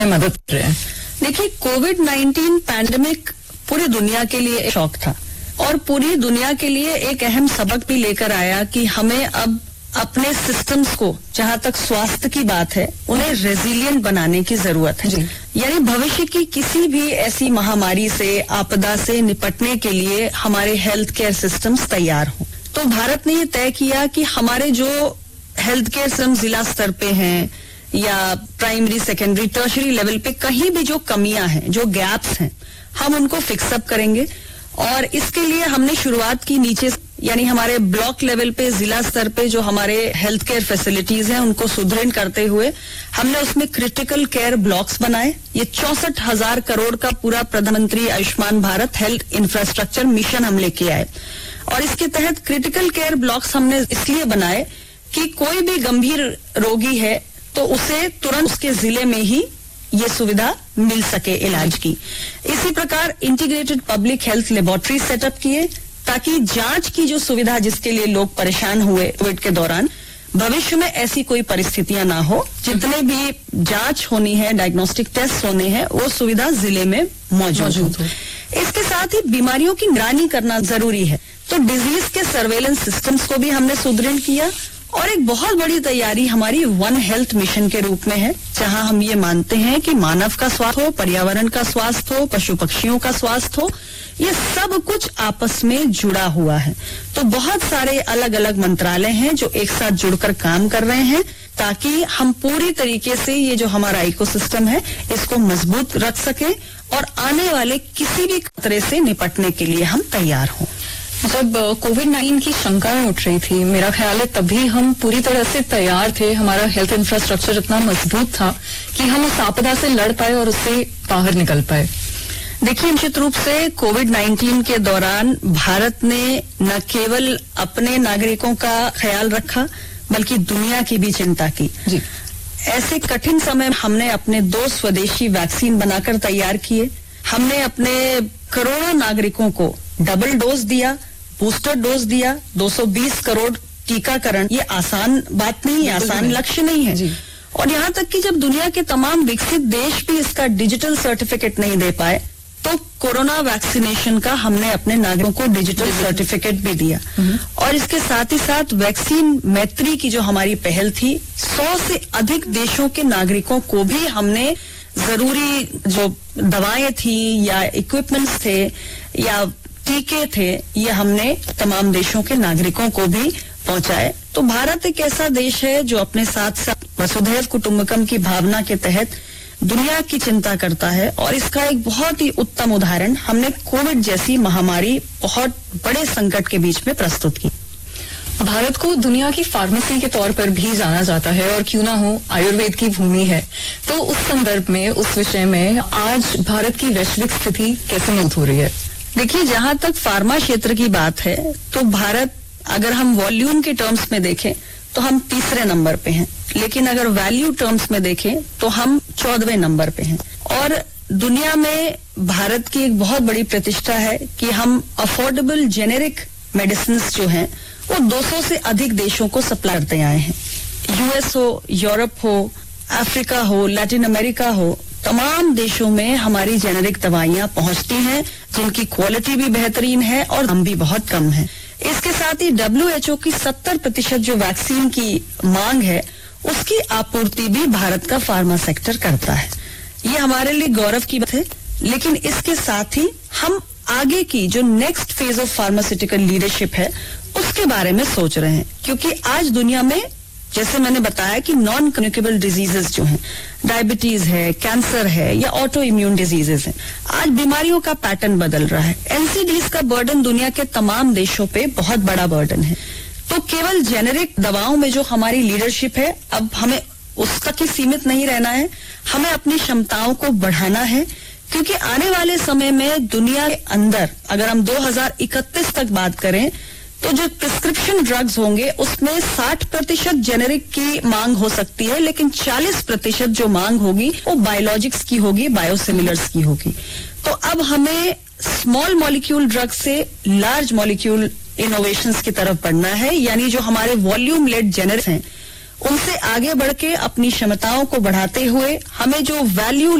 मदद कर रहे हैं? देखिए, कोविड-19 पैंडेमिक पूरी दुनिया के लिए एक शॉक था और पूरी दुनिया के लिए एक अहम सबक भी लेकर आया कि हमें अब अपने सिस्टम्स को, जहां तक स्वास्थ्य की बात है, उन्हें रेजिलिएंट बनाने की जरूरत है। यानी भविष्य की किसी भी ऐसी महामारी से, आपदा से निपटने के लिए हमारे हेल्थ केयर सिस्टम्स तैयार हों। तो भारत ने ये तय किया कि हमारे जो हेल्थ केयर सिस्टम जिला स्तर पे हैं या प्राइमरी, सेकेंडरी, टर्शरी लेवल पे कहीं भी जो कमियां हैं, जो गैप्स हैं, हम उनको फिक्सअप करेंगे। और इसके लिए हमने शुरुआत की नीचे, यानी हमारे ब्लॉक लेवल पे, जिला स्तर पे जो हमारे हेल्थ केयर फैसिलिटीज हैं उनको सुदृढ़ करते हुए हमने उसमें क्रिटिकल केयर ब्लॉक्स बनाए। ये 64,000 करोड़ का पूरा प्रधानमंत्री Ayushman Bharat health infrastructure mission हम लेके आए और इसके तहत क्रिटिकल केयर ब्लॉक्स हमने इसलिए बनाए कि कोई भी गंभीर रोगी है तो उसे तुरंत उसके जिले में ही ये सुविधा मिल सके इलाज की। इसी प्रकार integrated public health laboratory setup किए ताकि जांच की जो सुविधा, जिसके लिए लोग परेशान हुए कोविड के दौरान, भविष्य में ऐसी कोई परिस्थितियां ना हो। जितने भी जांच होनी है, डायग्नोस्टिक टेस्ट होने हैं, वो सुविधा जिले में मौजूद हो। इसके साथ ही बीमारियों की निगरानी करना जरूरी है, तो डिजीज के सर्वेलेंस सिस्टम्स को भी हमने सुदृढ़ किया। और एक बहुत बड़ी तैयारी हमारी वन हेल्थ मिशन के रूप में है, जहां हम ये मानते हैं कि मानव का स्वास्थ्य हो, पर्यावरण का स्वास्थ्य हो, पशु पक्षियों का स्वास्थ्य हो, ये सब कुछ आपस में जुड़ा हुआ है। तो बहुत सारे अलग अलग मंत्रालय हैं जो एक साथ जुड़कर काम कर रहे हैं ताकि हम पूरी तरीके से ये जो हमारा इकोसिस्टम है इसको मजबूत रख सके और आने वाले किसी भी खतरे से निपटने के लिए हम तैयार हों। जब कोविड-19 की शंकाएं उठ रही थी, मेरा ख्याल है तभी हम पूरी तरह से तैयार थे। हमारा हेल्थ इंफ्रास्ट्रक्चर इतना मजबूत था कि हम उस आपदा से लड़ पाए और उससे बाहर निकल पाए। देखिए, निश्चित रूप से कोविड-19 के दौरान भारत ने न केवल अपने नागरिकों का ख्याल रखा बल्कि दुनिया की भी चिंता की। जी। ऐसे कठिन समय में हमने अपने 2 स्वदेशी वैक्सीन बनाकर तैयार किए। हमने अपने करोड़ों नागरिकों को डबल डोज दिया, बूस्टर डोज दिया। 220 करोड़ टीकाकरण, ये आसान बात नहीं है, आसान लक्ष्य नहीं है। और यहाँ तक कि जब दुनिया के तमाम विकसित देश भी इसका डिजिटल सर्टिफिकेट नहीं दे पाए, तो कोरोना वैक्सीनेशन का हमने अपने नागरिकों को डिजिटल सर्टिफिकेट भी दिया। और इसके साथ ही साथ वैक्सीन मैत्री की जो हमारी पहल थी, 100 से अधिक देशों के नागरिकों को भी हमने जरूरी जो दवाएं थी या इक्विपमेंट्स थे या टीके थे, ये हमने तमाम देशों के नागरिकों को भी पहुंचाए। तो भारत एक ऐसा देश है जो अपने साथ साथ वसुधैव कुटुंबकम की भावना के तहत दुनिया की चिंता करता है और इसका एक बहुत ही उत्तम उदाहरण हमने कोविड जैसी महामारी बहुत बड़े संकट के बीच में प्रस्तुत की। भारत को दुनिया की फार्मेसी के तौर पर भी जाना जाता है और क्यों ना हो, आयुर्वेद की भूमि है। तो उस संदर्भ में, उस विषय में आज भारत की वैश्विक स्थिति कैसे मजबूत हो रही है? देखिए, जहां तक फार्मा क्षेत्र की बात है तो भारत, अगर हम वॉल्यूम के टर्म्स में देखें तो हम 3रे नंबर पे हैं, लेकिन अगर वैल्यू टर्म्स में देखें तो हम 14वें नंबर पे हैं। और दुनिया में भारत की एक बहुत बड़ी प्रतिष्ठा है कि हम अफोर्डेबल जेनेरिक मेडिसिन जो हैं वो 200 से अधिक देशों को सप्लाई करते आए हैं। यूएस हो, यूरोप हो, अफ्रीका हो, लैटिन अमेरिका हो, तमाम देशों में हमारी जेनेरिक दवाइयां पहुंचती हैं जिनकी क्वालिटी भी बेहतरीन है और दाम भी बहुत कम है। इसके साथ ही WHO की 70% जो वैक्सीन की मांग है उसकी आपूर्ति भी भारत का फार्मा सेक्टर करता है। ये हमारे लिए गौरव की बात है। लेकिन इसके साथ ही हम आगे की जो next phase of pharmaceutical leadership है उसके बारे में सोच रहे हैं, क्योंकि आज दुनिया में, जैसे मैंने बताया कि नॉन कम्युनिकेबल डिजीजेस जो हैं, डायबिटीज है, कैंसर है या ऑटो इम्यून डिजीजेस हैं, आज बीमारियों का पैटर्न बदल रहा है। एनसीडीज का बर्डन दुनिया के तमाम देशों पे बहुत बड़ा बर्डन है। तो केवल जेनेरिक दवाओं में जो हमारी लीडरशिप है, अब हमें उस तक ही सीमित नहीं रहना है, हमें अपनी क्षमताओं को बढ़ाना है, क्योंकि आने वाले समय में दुनिया के अंदर, अगर हम 2031 तक बात करें, तो जो प्रिस्क्रिप्शन ड्रग्स होंगे उसमें 60% जेनेरिक की मांग हो सकती है, लेकिन 40% जो मांग होगी वो बायोलॉजिक्स की होगी, बायोसिमिलर्स की होगी। तो अब हमें स्मॉल मॉलिक्यूल ड्रग से लार्ज मॉलिक्यूल इनोवेशंस की तरफ बढ़ना है, यानी जो हमारे वॉल्यूम लेड जेनेरिक्स हैं उनसे आगे बढ़ के अपनी क्षमताओं को बढ़ाते हुए हमें जो वैल्यू